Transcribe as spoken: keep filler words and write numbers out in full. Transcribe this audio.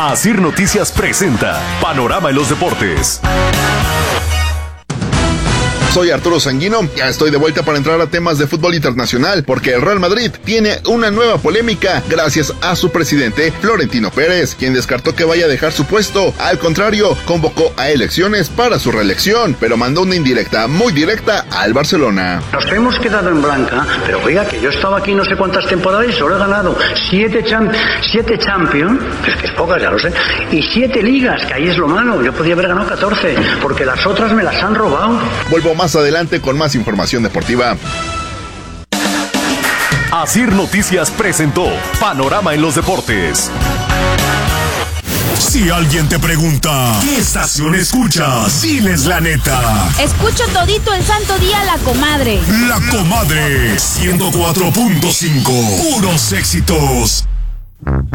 Asir Noticias presenta Panorama en los Deportes. Soy Arturo Sanguino, ya estoy de vuelta para entrar a temas de fútbol internacional, porque el Real Madrid tiene una nueva polémica gracias a su presidente Florentino Pérez, quien descartó que vaya a dejar su puesto. Al contrario, convocó a elecciones para su reelección, pero mandó una indirecta, muy directa al Barcelona. Nos hemos quedado en blanca, pero oiga, que yo estaba aquí no sé cuántas temporadas y solo he ganado siete, champ- siete Champions, es que es pocas, ya lo sé, y siete ligas, que ahí es lo malo. Yo podía haber ganado catorce, porque las otras me las han robado. Vuelvo más adelante con más información deportiva. Asir Noticias presentó Panorama en los Deportes. Si alguien te pregunta, ¿qué estación escuchas? Diles la neta. Escucho todito el santo día La Comadre. La Comadre, ciento cuatro punto cinco. Puros éxitos.